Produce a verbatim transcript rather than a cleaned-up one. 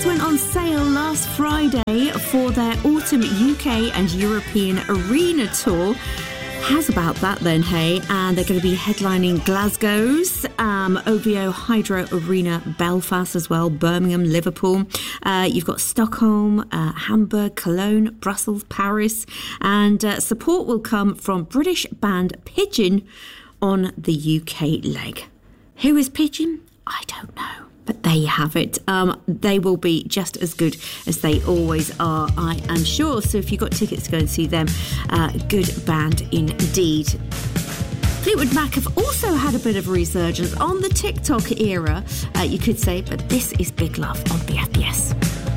tickets went on sale last Friday for their autumn U K and European arena tour. How's about that then, hey? And they're going to be headlining Glasgow's um, O V O Hydro Arena, Belfast as well, Birmingham, Liverpool. Uh, you've got Stockholm, uh, Hamburg, Cologne, Brussels, Paris. And uh, support will come from British band Pigeon on the U K leg. Who is Pigeon? I don't know. But there you have it. Um, they will be just as good as they always are, I am sure. So if you've got tickets to go and see them, uh, good band indeed. Fleetwood Mac have also had a bit of a resurgence on the TikTok era, uh, you could say, but this is Big Love on B F B S.